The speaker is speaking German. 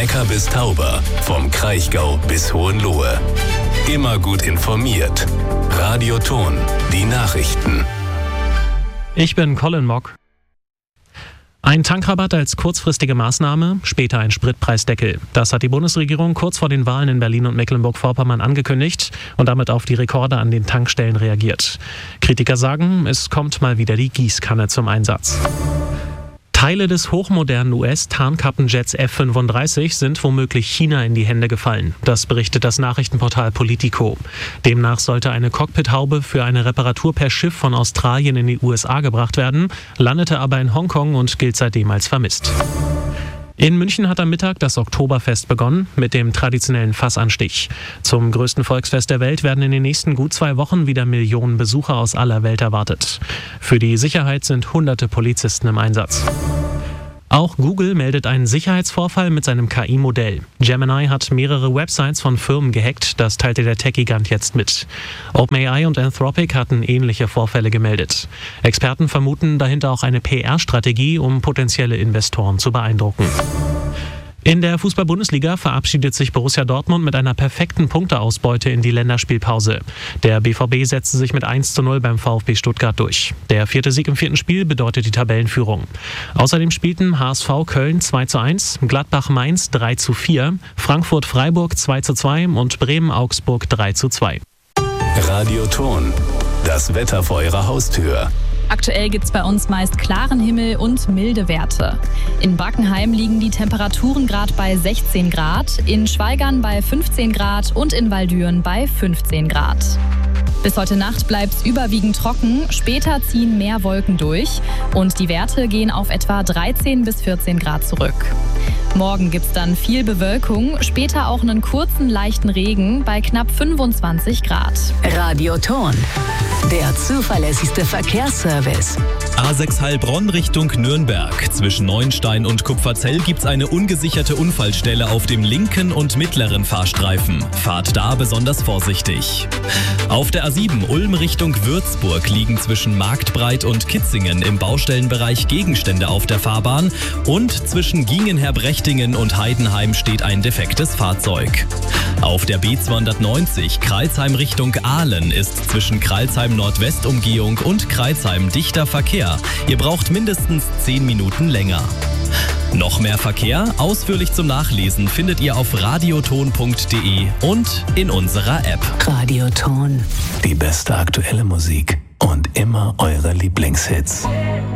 Neckar bis Tauber, vom Kraichgau bis Hohenlohe. Immer gut informiert. Radio Thon, die Nachrichten. Ich bin Colin Mock. Ein Tankrabatt als kurzfristige Maßnahme, später ein Spritpreisdeckel. Das hat die Bundesregierung kurz vor den Wahlen in Berlin und Mecklenburg-Vorpommern angekündigt und damit auf die Rekorde an den Tankstellen reagiert. Kritiker sagen, es kommt mal wieder die Gießkanne zum Einsatz. Teile des hochmodernen US-Tarnkappenjets F-35 sind womöglich China in die Hände gefallen. Das berichtet das Nachrichtenportal Politico. Demnach sollte eine Cockpithaube für eine Reparatur per Schiff von Australien in die USA gebracht werden, landete aber in Hongkong und gilt seitdem als vermisst. In München hat am Mittag das Oktoberfest begonnen mit dem traditionellen Fassanstich. Zum größten Volksfest der Welt werden in den nächsten gut 2 Wochen wieder Millionen Besucher aus aller Welt erwartet. Für die Sicherheit sind hunderte Polizisten im Einsatz. Auch Google meldet einen Sicherheitsvorfall mit seinem KI-Modell. Gemini hat mehrere Websites von Firmen gehackt, das teilte der Tech-Gigant jetzt mit. OpenAI und Anthropic hatten ähnliche Vorfälle gemeldet. Experten vermuten dahinter auch eine PR-Strategie, um potenzielle Investoren zu beeindrucken. In der Fußball-Bundesliga verabschiedet sich Borussia Dortmund mit einer perfekten Punkteausbeute in die Länderspielpause. Der BVB setzte sich mit 1:0 beim VfB Stuttgart durch. Der 4. Sieg im 4. Spiel bedeutet die Tabellenführung. Außerdem spielten HSV Köln 2:1, Gladbach Mainz 3:4, Frankfurt Freiburg 2:2 und Bremen Augsburg 3:2. Radio Thon, das Wetter vor Ihrer Haustür. Aktuell gibt es bei uns meist klaren Himmel und milde Werte. In Backenheim liegen die Temperaturen gerade bei 16 Grad, in Schweigern bei 15 Grad und in Waldüren bei 15 Grad. Bis heute Nacht bleibt es überwiegend trocken, später ziehen mehr Wolken durch und die Werte gehen auf etwa 13 bis 14 Grad zurück. Morgen gibt es dann viel Bewölkung, später auch einen kurzen, leichten Regen bei knapp 25 Grad. Radio Thon, der zuverlässigste Verkehrsservice. A6 Heilbronn Richtung Nürnberg. Zwischen Neuenstein und Kupferzell gibt's eine ungesicherte Unfallstelle auf dem linken und mittleren Fahrstreifen. Fahrt da besonders vorsichtig. Auf der A7 Ulm Richtung Würzburg liegen zwischen Marktbreit und Kitzingen im Baustellenbereich Gegenstände auf der Fahrbahn und zwischen Gingenherbrechtingen und Heidenheim steht ein defektes Fahrzeug. Auf der B290 Crailsheim Richtung Aalen ist zwischen Crailsheim Nordwestumgehung und Crailsheim dichter Verkehr. Ihr braucht mindestens 10 Minuten länger. Noch mehr Verkehr, ausführlich zum Nachlesen, findet ihr auf radiothon.de und in unserer App. Radio Thon. Die beste aktuelle Musik und immer eure Lieblingshits.